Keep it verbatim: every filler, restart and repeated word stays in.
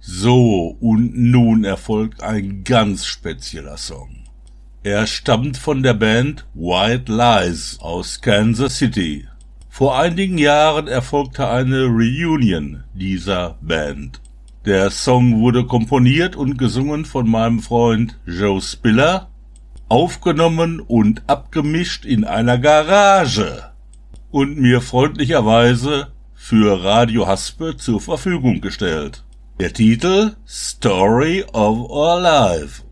So, und nun erfolgt ein ganz spezieller Song. Er stammt von der Band White Lies aus Kansas City. Vor einigen Jahren erfolgte eine Reunion dieser Band. Der Song wurde komponiert und gesungen von meinem Freund Joe Spiller, aufgenommen und abgemischt in einer Garage und mir freundlicherweise für Radio Haspe zur Verfügung gestellt. Der Titel Story of Our Life.